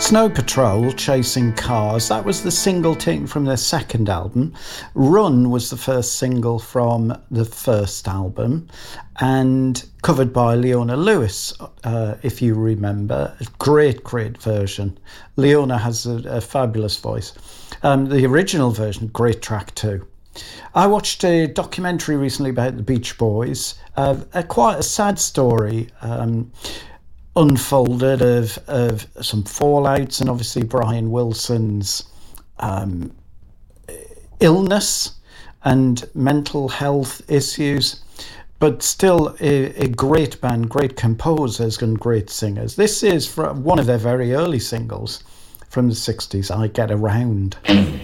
Snow Patrol, Chasing Cars, that was the single taken from their second album. Run was the first single from the first album and covered by Leona Lewis, if you remember. A great version. Leona has a fabulous voice. The original version, great track too. I watched a documentary recently about the Beach Boys, quite a sad story unfolded of some fallouts and obviously Brian Wilson's illness and mental health issues, but still a great band, great composers and great singers. This is from one of their very early singles from the 60s, I Get Around.